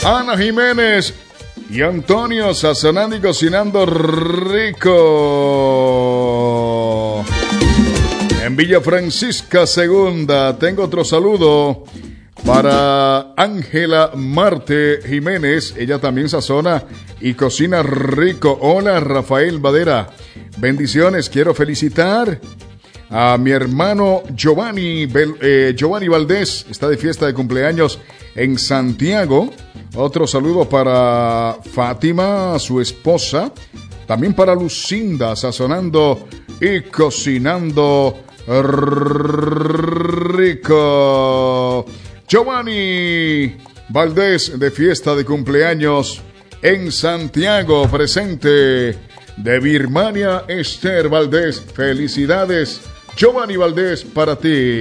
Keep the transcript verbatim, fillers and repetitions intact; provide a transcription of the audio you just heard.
Ana Jiménez y Antonio sazonando y cocinando rico. En Villa Francisca Segunda tengo otro saludo para Ángela Marte Jiménez. Ella también sazona y cocina rico. Hola, Rafael Vadera. Bendiciones. Quiero felicitar a mi hermano Giovanni, Bel, eh, Giovanni Valdés. Está de fiesta de cumpleaños en Santiago. Otro saludo para Fátima, su esposa. También para Lucinda, sazonando y cocinando rico. Giovanni Valdés de fiesta de cumpleaños en Santiago, presente de Birmania Esther Valdés. Felicidades, Giovanni Valdés, para ti.